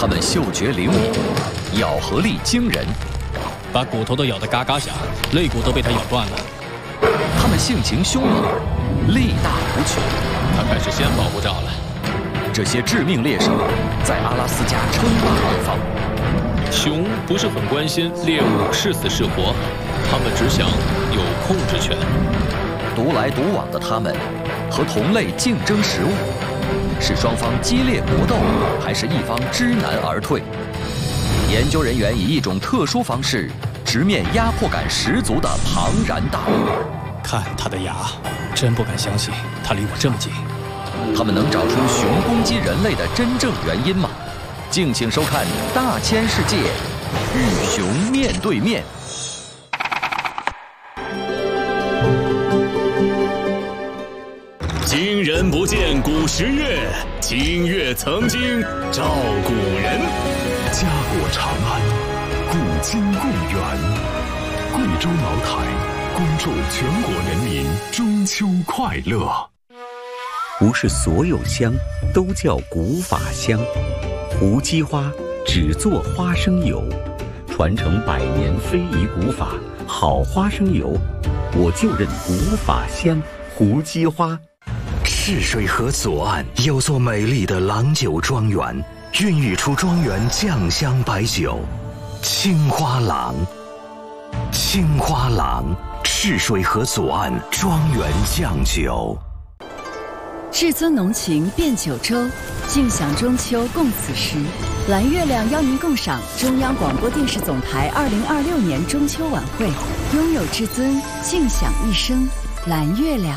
它们嗅觉灵敏，咬合力惊人， 把骨头都咬得嘎嘎响，肋骨都被它咬断了。 它们性情凶猛，力大无穷。 它开始先保护罩了。 这些致命猎手在阿拉斯加称霸一方。 熊不是很关心猎物是死是活，它们只想有控制权。 独来独往的它们和同类竞争食物，是双方激烈搏斗，还是一方知难而退？研究人员以一种特殊方式直面压迫感十足的庞然大物。 看它的牙，真不敢相信它离我这么近。 他们能找出熊攻击人类的真正原因吗？敬请收看《大千世界》，与熊面对面。 今人不见古时月，今月曾经照古人。 家国长安，古今共源。贵州茅台恭祝全国人民中秋快乐。 不是所有香都叫古法香，胡姬花只做花生油，传承100年非遗古法，好花生油，我就认古法香胡姬花。 赤水河左岸有座美丽的郎酒庄园，孕育出庄园酱香白酒青花郎。青花郎，赤水河左岸庄园酱酒。 至尊浓情变九州，尽享中秋共此时。蓝月亮邀您共赏中央广播电视总台2026年中秋晚会，拥有至尊，尽享一生。蓝月亮。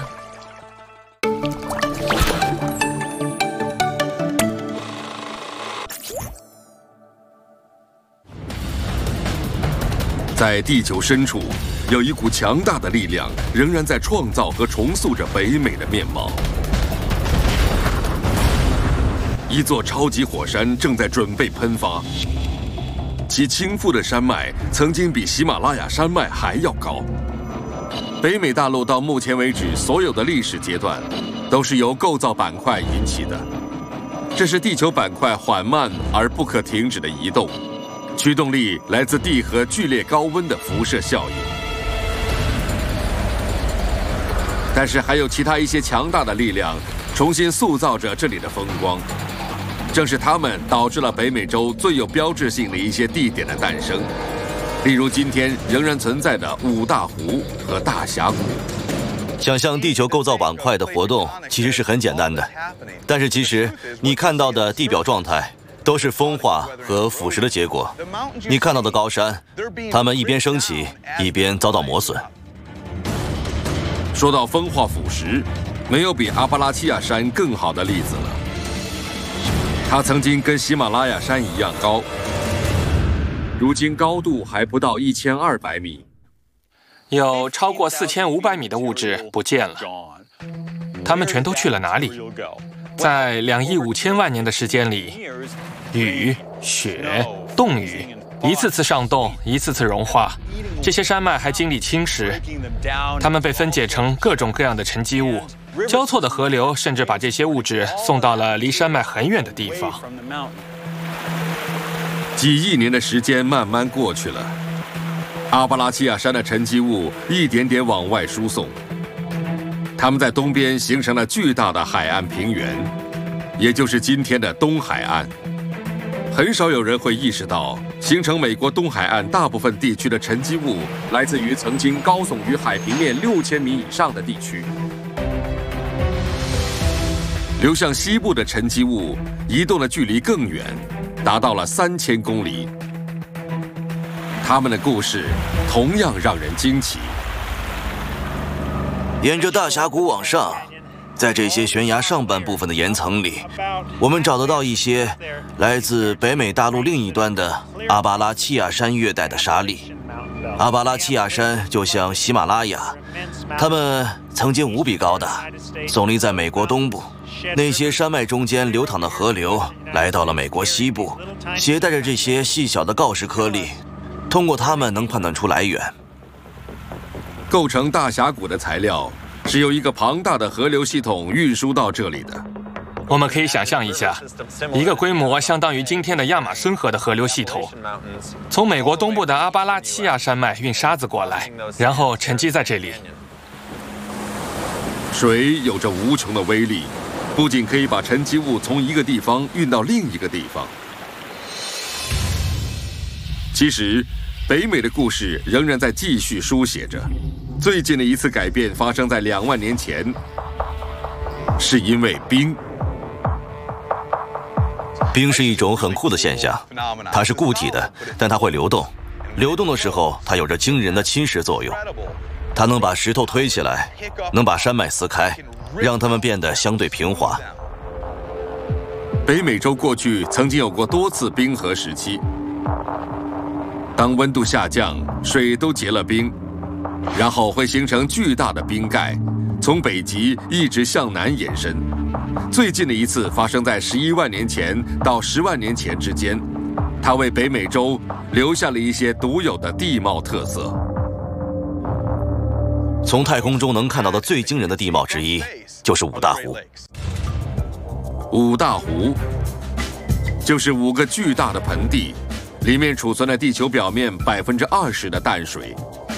在地球深处，有一股强大的力量，仍然在创造和重塑着北美的面貌。一座超级火山正在准备喷发，其倾覆的山脉曾经比喜马拉雅山脉还要高。北美大陆到目前为止所有的历史阶段，都是由构造板块引起的。这是地球板块缓慢而不可停止的移动，驱动力来自地核剧烈高温的辐射效应。但是还有其他一些强大的力量，重新塑造着这里的风光。正是它们导致了北美洲最有标志性的一些地点的诞生，例如今天仍然存在的五大湖和大峡谷。 想象地球构造板块的活动其实是很简单的，但是其实你看到的地表状态都是风化和腐蚀的结果。你看到的高山，它们一边升起，一边遭到磨损。 说到风化腐蚀，没有比阿巴拉契亚山更好的例子了。它曾经跟喜马拉雅山一样高，如今高度还不到1200米。 有超过4500米的物质不见了，它们全都去了哪里？在2亿5千万年的时间里，雨、雪、冻雨一次次上冻，一次次融化。这些山脉还经历侵蚀，它们被分解成各种各样的沉积物。交错的河流甚至把这些物质送到了离山脉很远的地方。 几亿年的时间慢慢过去了，阿巴拉契亚山的沉积物一点点往外输送，它们在东边形成了巨大的海岸平原，也就是今天的东海岸。很少有人会意识到，形成美国东海岸大部分地区的沉积物来自于曾经高耸于海平面6000米以上的地区。流向西部的沉积物移动的距离更远，达到了3000公里。他们的故事同样让人惊奇。 沿着大峡谷往上，在这些悬崖上半部分的岩层里，我们找得到一些来自北美大陆另一端的阿巴拉契亚山岳带的沙砾。阿巴拉契亚山就像喜马拉雅，它们曾经无比高大，耸立在美国东部。那些山脉中间流淌的河流来到了美国西部，携带着这些细小的锆石颗粒，通过它们能判断出来源。 构成大峡谷的材料是由一个庞大的河流系统运输到这里的， 我们可以想象一下，一个规模相当于今天的亚马孙河的河流系统，从美国东部的阿巴拉契亚山脉运沙子过来，然后沉积在这里。 水有着无穷的威力，不仅可以把沉积物从一个地方运到另一个地方。其实，北美的故事仍然在继续书写着。最近的一次改变发生在2万年前，是因为冰。 冰是一种很酷的现象，它是固体的，但它会流动。流动的时候，它有着惊人的侵蚀作用。它能把石头推起来，能把山脉撕开，让它们变得相对平滑。 北美洲过去曾经有过多次冰河时期。当温度下降，水都结了冰，然后会形成巨大的冰盖，从北极一直向南延伸。最近的一次发生在11万年前到10万年前之间，它为北美洲留下了一些独有的地貌特色。 从太空中能看到的最惊人的地貌之一，就是五大湖。 五大湖就是5个巨大的盆地，里面储存了地球表面20%的淡水。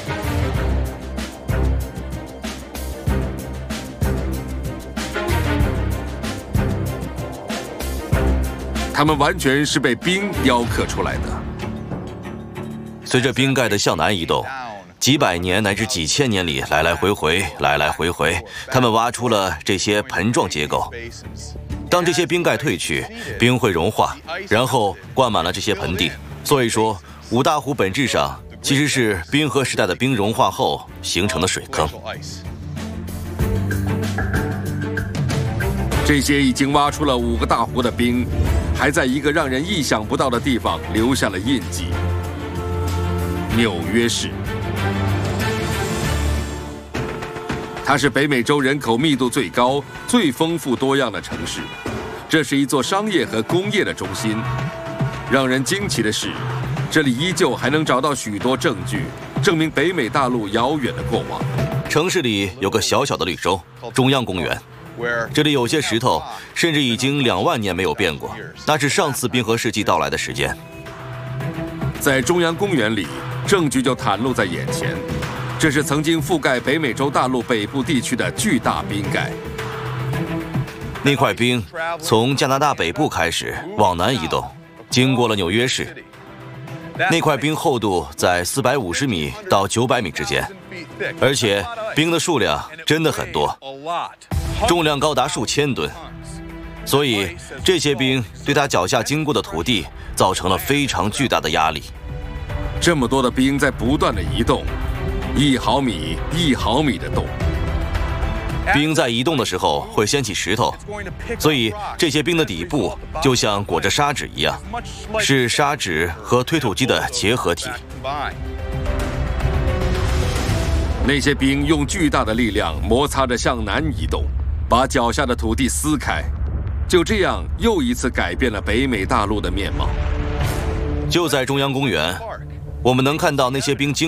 它们完全是被冰雕刻出来的。 随着冰盖的向南移动，几百年乃至几千年里来来回回，它们挖出了这些盆状结构。当这些冰盖退去，冰会融化，然后灌满了这些盆地。所以说，五大湖本质上其实是冰河时代的冰融化后形成的水坑。 这些已经挖出了5个大湖的冰，还在一个让人意想不到的地方留下了印记——纽约市。它是北美洲人口密度最高、最丰富多样的城市，这是一座商业和工业的中心。让人惊奇的是，这里依旧还能找到许多证据，证明北美大陆遥远的过往。 城市里有个小小的绿洲——中央公园。这里有些石头甚至已经2万年没有变过，那是上次冰河世纪到来的时间。 在中央公园里，证据就袒露在眼前。这是曾经覆盖北美洲大陆北部地区的巨大冰盖。 那块冰从加拿大北部开始往南移动，经过了纽约市。那块冰厚度在450米到900米之间，而且冰的数量真的很多，重量高达数千吨。所以这些冰对它脚下经过的土地造成了非常巨大的压力。 这么多的冰在不断的移动，1毫米1毫米的动。 冰在移动的时候会掀起石头，所以这些冰的底部就像裹着砂纸一样，是砂纸和推土机的结合体。 那些冰用巨大的力量摩擦着向南移动，把脚下的土地撕开，就这样又一次改变了北美大陆的面貌。 就在中央公园，我们能看到那些冰经